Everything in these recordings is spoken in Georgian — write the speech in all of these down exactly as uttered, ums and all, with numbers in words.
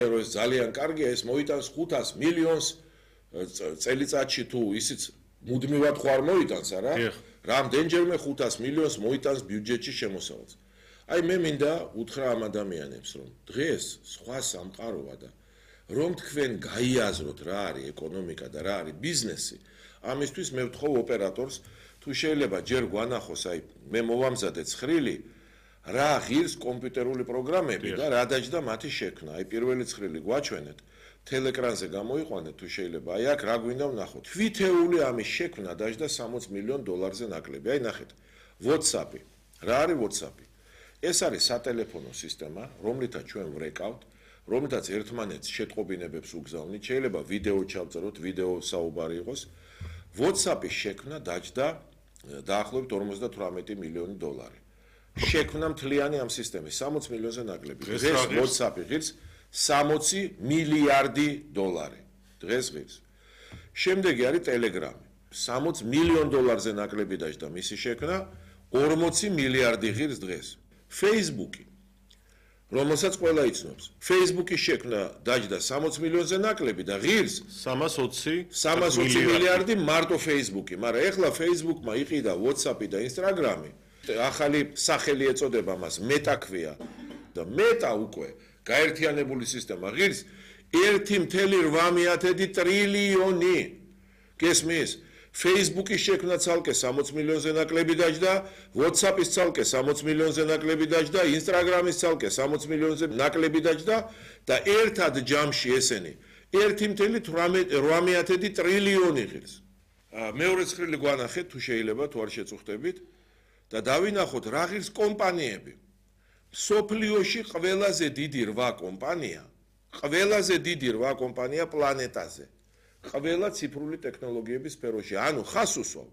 ეს ძალიან კარგია, ეს მოიტანს ხუთას მილიონს წელიწადში თუ ისიც მუდმივად ხო არ მოიტანს არა? რამდენჯერმე ხუთას მილიონს მოიტანს ბიუჯეტში შემოსავალს. აი მე მინდა უთხრა ამ ადამიანებს, რომ დღეს სხვა სამყაროა და რომ თქვენ გაიაზროთ რა არის ეკონომიკა და რა არის ბიზნესი, ამისთვის მე ვთხოვ ოპერატორს, თუ შეიძლება ჯერ გვანახოს, აი მე მოვამზადე ცხრილი რა ღირს კომპიუტერული პროგრამები და რა დაჯდა მათი შექმნა. აი პირველი ცხრილი გვაჩვენეთ, თელეკრანზე გამოიყვანეთ თუ შეიძლება. აი აქ რა გვინდა ვნახოთ. თვითეული ამის შექმნა დაჯდა სამოცი მილიონ დოლარზე ნაკლები. აი ნახეთ. WhatsApp-ი. რა არის WhatsApp-ი? ეს არის სატელეფონო სისტემა, რომლითაც ჩვენ ვრეკავთ, რომლითაც ერთმანეთს შეტყობინებებს უგზავნით, შეიძლება ვიდეო ჩავწეროთ, ვიდეო საუბარი იყოს. WhatsApp-ის შექმნა დაჯდა დაახლოებით ორმოცდათვრამეტი მილიონი დოლარი. შექმნა მთლიანი ამ სისტემის სამოცი მილიონზე ნაკლები. დღეს WhatsApp-ი ღირს სამოცი მილიარდი დოლარი. დღეს ღირს. შემდეგი არის Telegram-ი. სამოცი მილიონ დოლარზე ნაკლები დაჯდა მისი შექმნა, ორმოცი მილიარდი ღირს დღეს. Facebook-ი, რომელსაც ყველა იცნობს. Facebook-ის შექმნა დაჯდა სამოცი მილიონზე ნაკლები და ღირს სამას ოცი სამას ოცი მილიარდი მარტო Facebook-ი, მაგრამ ეხლა Facebook-მა იყიდა WhatsApp-ი და Instagram-ი. ახალი სახელი ეწოდება მას, Meta ქვია და Meta უკვე გაერთიანებული სისტემა ღირს ერთი კoma რვამეტი ტრილიონი. გესმის? Facebook-ის შექმნა ცალკე სამოცი მილიონზე ნაკლები დაჯდა, WhatsApp-ის ცალკე სამოცი მილიონზე ნაკლები დაჯდა, Instagram-ის ცალკე სამოცი მილიონზე ნაკლები დაჯდა და ერთად ჯამში ესენი ერთი კoma რვამეტი ტრილიონი ღირს. მეორე ცხრილი გვანახეთ თუ შეიძლება თუ არ შეწუხდებით და დავინახოთ რა ღირს კომპანიები. სოფლიოში ყველაზე დიდი რვა კომპანია, ყველაზე დიდი რვა კომპანია პლანეტაზე. ყველა ციფრული ტექნოლოგიების სფეროში. ანუ ხას უსვავ.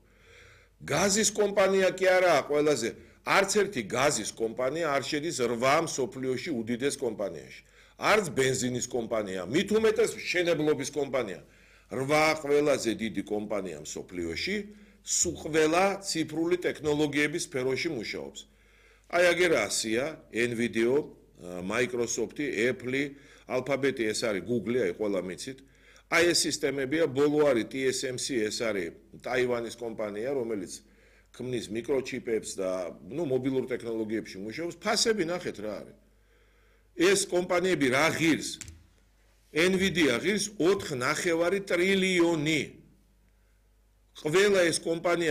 გაზის კომპანია კი არაა ყველაზე, არც ერთი გაზის კომპანია არ შედის რვა სოფლიოში უდიდეს კომპანიაში. არც ბენზინის კომპანია, მით უმეტეს მშენებლობის კომპანია. რვა ყველაზე დიდი კომპანია სოფლიოში, ყველა ციფრული ტექნოლოგიების სფეროში მუშაობს. აი აგერაა სია, Nvidia, Microsoft, Apple, Alphabet, ეს არის Google, აი ყველა მიცით. აი ეს სისტემებია, ბოლო არის T S M C, ეს არის ტაივანის კომპანია, რომელიც ქმნის მიკროჩიპებს და ნუ მობილურ ტექნოლოგიებში მუშაობს. ფასები ნახეთ რა არის. ეს კომპანიები რა ღირს? Nvidia ღირს ოთხი კoma პέντε ტრილიონი. ყველა ეს კომპანია